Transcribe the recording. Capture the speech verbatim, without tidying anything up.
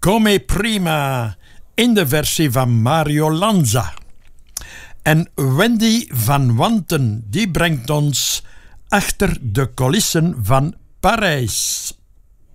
Come Prima in de versie van Mario Lanza. En Wendy van Wanten, die brengt ons achter de coulissen van Parijs.